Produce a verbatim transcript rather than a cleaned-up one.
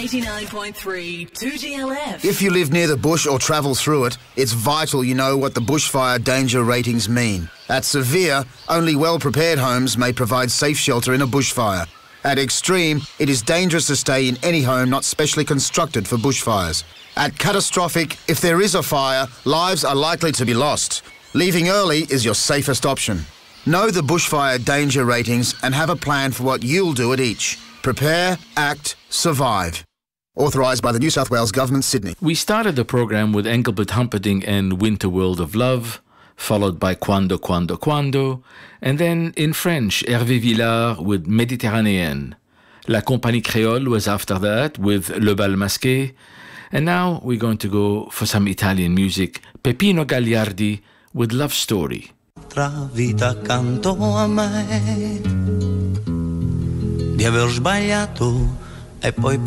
eighty-nine point three two G L F. If you live near the bush or travel through it, it's vital you know what the bushfire danger ratings mean. At severe, only well-prepared homes may provide safe shelter in a bushfire. At extreme, it is dangerous to stay in any home not specially constructed for bushfires. At catastrophic, if there is a fire, lives are likely to be lost. Leaving early is your safest option. Know the bushfire danger ratings and have a plan for what you'll do at each. Prepare, act, survive. Authorised by the New South Wales Government, Sydney. We started the program with Engelbert Humperdinck and Winter World of Love, followed by Quando, Quando, Quando, and then in French, Hervé Villard with Méditerranéenne. La Compagnie Créole was after that with Le Bal Masqué, and now we're going to go for some Italian music. Peppino Gagliardi with Love Story. Tra vita accanto a me di aver sbagliato e poi